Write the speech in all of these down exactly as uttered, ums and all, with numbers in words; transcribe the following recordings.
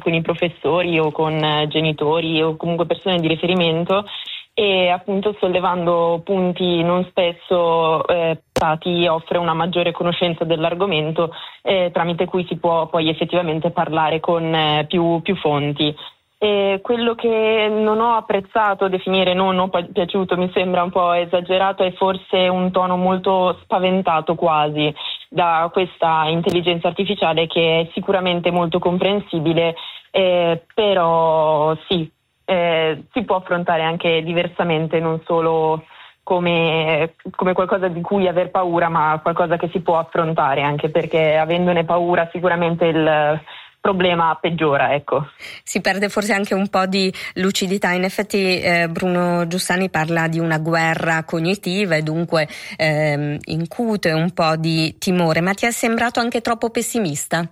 con i professori o con eh, genitori o comunque persone di riferimento, e appunto sollevando punti non spesso eh, stati offre una maggiore conoscenza dell'argomento, eh, tramite cui si può poi effettivamente parlare con eh, più, più fonti. E quello che non ho apprezzato, definire non ho piaciuto, mi sembra un po' esagerato, è forse un tono molto spaventato quasi da questa intelligenza artificiale, che è sicuramente molto comprensibile, eh, però sì, eh, si può affrontare anche diversamente, non solo come, come qualcosa di cui aver paura, ma qualcosa che si può affrontare, anche perché avendone paura sicuramente il problema peggiora, ecco. Si perde forse anche un po' di lucidità. In effetti eh, Bruno Giussani parla di una guerra cognitiva e dunque ehm, incute un po' di timore, ma ti è sembrato anche troppo pessimista?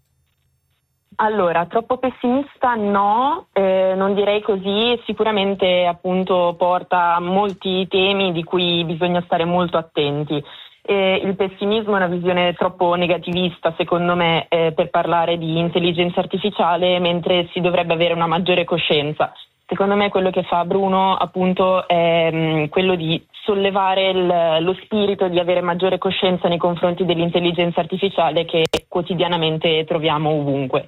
Allora, troppo pessimista no, eh, non direi così, sicuramente appunto porta molti temi di cui bisogna stare molto attenti. Eh, il pessimismo è una visione troppo negativista, secondo me, eh, per parlare di intelligenza artificiale, mentre si dovrebbe avere una maggiore coscienza. Secondo me quello che fa Bruno appunto è mh, quello di sollevare il, lo spirito di avere maggiore coscienza nei confronti dell'intelligenza artificiale che quotidianamente troviamo ovunque.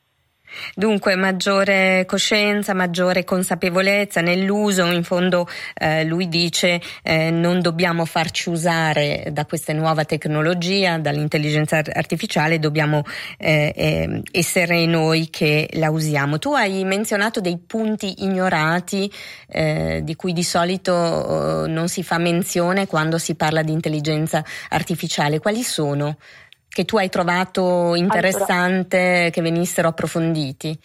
Dunque maggiore coscienza, maggiore consapevolezza nell'uso. In fondo eh, lui dice eh, non dobbiamo farci usare da questa nuova tecnologia, dall'intelligenza artificiale, dobbiamo eh, eh, essere noi che la usiamo. Tu hai menzionato dei punti ignorati eh, di cui di solito eh, non si fa menzione quando si parla di intelligenza artificiale. Quali sono? Che tu hai trovato interessante, allora, che venissero approfonditi?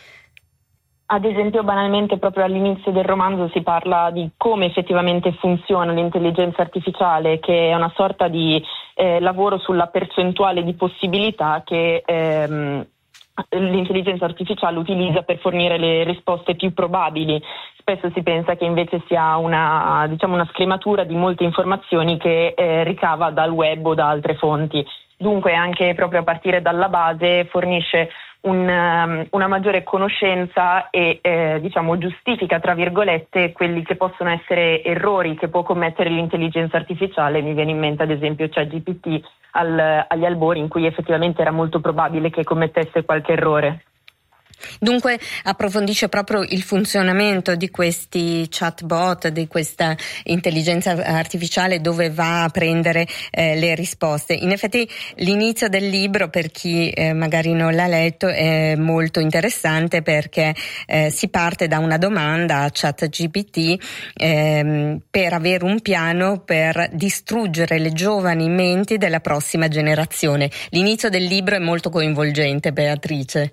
Ad esempio, banalmente, proprio all'inizio del romanzo si parla di come effettivamente funziona l'intelligenza artificiale, che è una sorta di eh, lavoro sulla percentuale di possibilità che ehm, l'intelligenza artificiale utilizza per fornire le risposte più probabili. Spesso si pensa che invece sia una, diciamo, una scrematura di molte informazioni che eh, ricava dal web o da altre fonti. Dunque anche proprio a partire dalla base fornisce un, um, una maggiore conoscenza e eh, diciamo giustifica tra virgolette quelli che possono essere errori che può commettere l'intelligenza artificiale. Mi viene in mente ad esempio ChatGPT al, agli albori, in cui effettivamente era molto probabile che commettesse qualche errore. Dunque approfondisce proprio il funzionamento di questi chatbot, di questa intelligenza artificiale, dove va a prendere eh, le risposte. In effetti l'inizio del libro, per chi eh, magari non l'ha letto, è molto interessante, perché eh, si parte da una domanda a ChatGPT ehm, per avere un piano per distruggere le giovani menti della prossima generazione. L'inizio del libro è molto coinvolgente, Beatrice.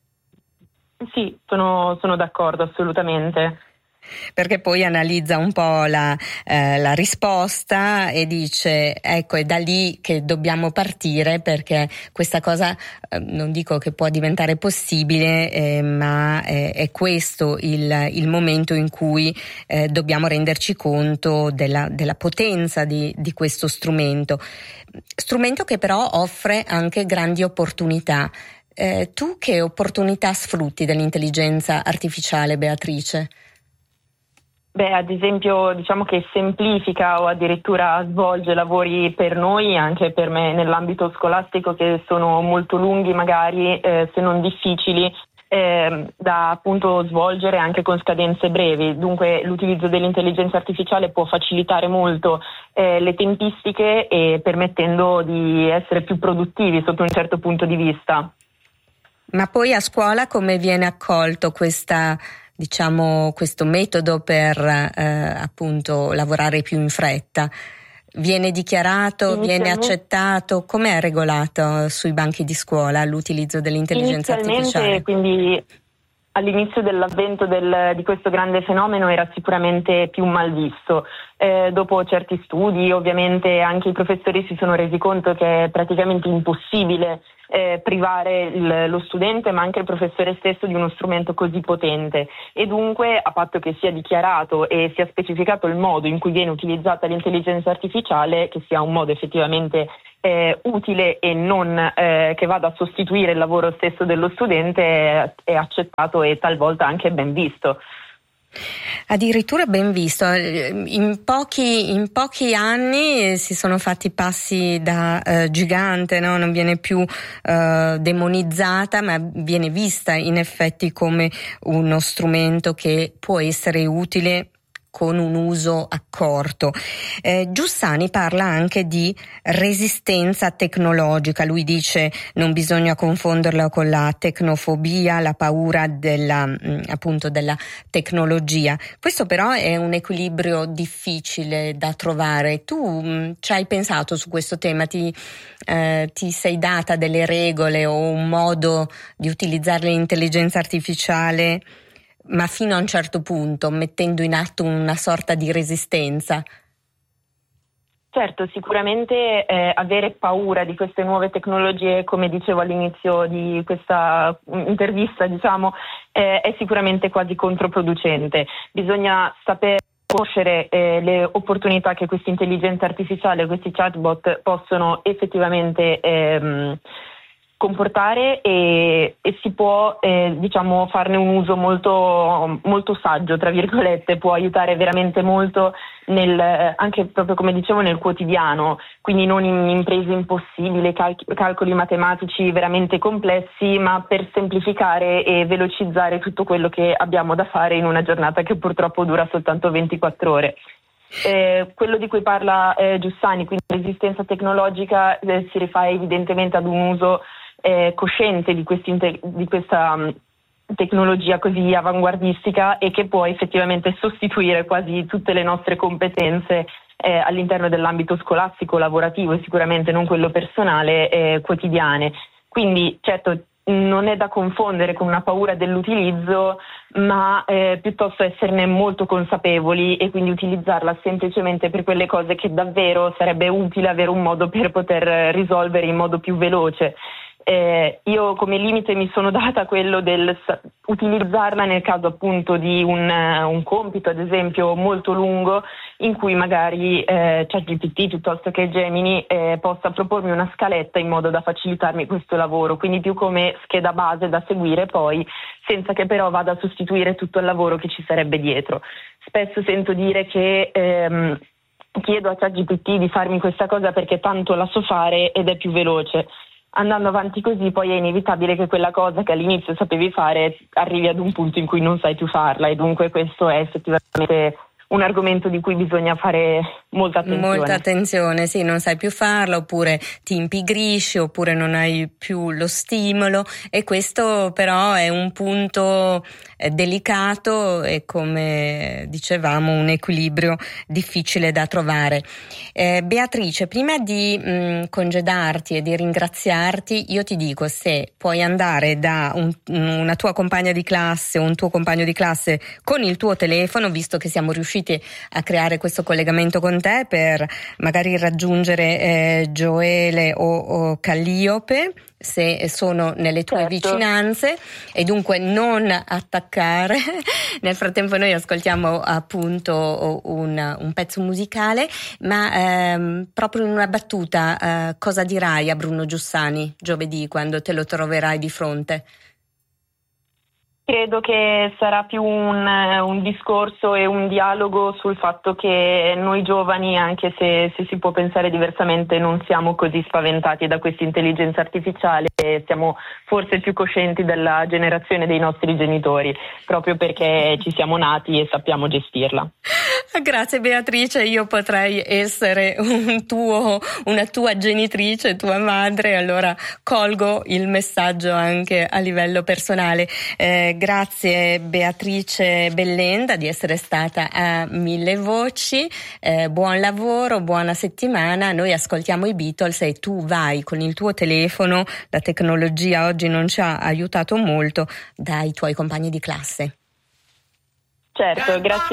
Sì, sono, sono d'accordo assolutamente. Perché poi analizza un po' la, eh, la risposta e dice ecco, è da lì che dobbiamo partire, perché questa cosa eh, non dico che può diventare possibile, eh, ma è, è questo il, il momento in cui eh, dobbiamo renderci conto della, della potenza di, di questo strumento strumento che però offre anche grandi opportunità. Eh, tu che opportunità sfrutti dell'intelligenza artificiale, Beatrice? Beh, ad esempio, diciamo che semplifica o addirittura svolge lavori per noi, anche per me nell'ambito scolastico, che sono molto lunghi magari, eh, se non difficili, eh, da appunto svolgere anche con scadenze brevi. Dunque l'utilizzo dell'intelligenza artificiale può facilitare molto eh, le tempistiche, e permettendo di essere più produttivi sotto un certo punto di vista. Ma poi a scuola come viene accolto questa, diciamo, questo metodo per eh, appunto lavorare più in fretta? Viene dichiarato, viene accettato? Com'è regolato sui banchi di scuola l'utilizzo dell'intelligenza artificiale? Quindi all'inizio dell'avvento del, di questo grande fenomeno era sicuramente più mal visto. Eh, dopo certi studi, ovviamente anche i professori si sono resi conto che è praticamente impossibile eh, privare il, lo studente, ma anche il professore stesso, di uno strumento così potente, e dunque, a patto che sia dichiarato e sia specificato il modo in cui viene utilizzata l'intelligenza artificiale, che sia un modo effettivamente eh, utile e non eh, che vada a sostituire il lavoro stesso dello studente è, è accettato e talvolta anche ben visto. Addirittura ben visto. In pochi, in pochi anni si sono fatti passi da eh, gigante, no? Non viene più eh, demonizzata, ma viene vista in effetti come uno strumento che può essere utile con un uso accorto. Eh, Giussani parla anche di resistenza tecnologica. Lui dice non bisogna confonderla con la tecnofobia, la paura della, mh, appunto della tecnologia. Questo però è un equilibrio difficile da trovare. Tu mh, ci hai pensato su questo tema? Ti, eh, ti sei data delle regole o un modo di utilizzare l'intelligenza artificiale, ma fino a un certo punto, mettendo in atto una sorta di resistenza? Certo, sicuramente eh, avere paura di queste nuove tecnologie, come dicevo all'inizio di questa intervista, diciamo, eh, è sicuramente quasi controproducente. Bisogna sapere conoscere eh, le opportunità che questa intelligenza artificiale, questi chatbot possono effettivamente ehm, comportare e, e si può eh, diciamo farne un uso molto molto saggio, tra virgolette, può aiutare veramente molto nel, anche proprio come dicevo nel quotidiano, quindi non in imprese impossibili, cal- calcoli matematici veramente complessi, ma per semplificare e velocizzare tutto quello che abbiamo da fare in una giornata che purtroppo dura soltanto ventiquattro ore. Eh, quello di cui parla eh, Giussani, quindi resistenza tecnologica, eh, si rifà evidentemente ad un uso eh, cosciente di, di questa um, tecnologia così avanguardistica e che può effettivamente sostituire quasi tutte le nostre competenze eh, all'interno dell'ambito scolastico, lavorativo e sicuramente non quello personale, eh, quotidiane. Quindi certo non è da confondere con una paura dell'utilizzo, ma eh, piuttosto esserne molto consapevoli e quindi utilizzarla semplicemente per quelle cose che davvero sarebbe utile avere un modo per poter risolvere in modo più veloce. Eh, io come limite mi sono data quello del utilizzarla nel caso appunto di un, un compito, ad esempio, molto lungo, in cui magari eh, ChatGPT piuttosto che Gemini eh, possa propormi una scaletta in modo da facilitarmi questo lavoro, quindi più come scheda base da seguire poi, senza che però vada a sostituire tutto il lavoro che ci sarebbe dietro. Spesso sento dire che ehm, chiedo a ChatGPT di farmi questa cosa perché tanto la so fare ed è più veloce. Andando avanti così poi è inevitabile che quella cosa che all'inizio sapevi fare arrivi ad un punto in cui non sai più farla e dunque questo è effettivamente un argomento di cui bisogna fare molta attenzione. Molta attenzione, sì, non sai più farlo, oppure ti impigrisci, oppure non hai più lo stimolo, e questo però è un punto eh, delicato e, come dicevamo, un equilibrio difficile da trovare. Eh, Beatrice, prima di mh, congedarti e di ringraziarti, io ti dico, se puoi andare da un, una tua compagna di classe o un tuo compagno di classe con il tuo telefono, visto che siamo riusciti a creare questo collegamento con te per magari raggiungere eh, Gioele o, o Calliope, se sono nelle tue certo. vicinanze, e dunque non attaccare. Nel frattempo noi ascoltiamo appunto un, un pezzo musicale, ma ehm, proprio in una battuta, eh, cosa dirai a Bruno Giussani giovedì quando te lo troverai di fronte? Credo che sarà più un, un discorso e un dialogo sul fatto che noi giovani, anche se, se si può pensare diversamente, non siamo così spaventati da questa intelligenza artificiale e siamo forse più coscienti della generazione dei nostri genitori, proprio perché ci siamo nati e sappiamo gestirla. Grazie Beatrice, io potrei essere un tuo, una tua genitrice, tua madre, allora colgo il messaggio anche a livello personale. Eh, grazie Beatrice Bellenda di essere stata a Mille Voci, eh, buon lavoro, buona settimana. Noi ascoltiamo i Beatles e tu vai con il tuo telefono, la tecnologia oggi non ci ha aiutato molto, dai tuoi compagni di classe. Certo, grazie.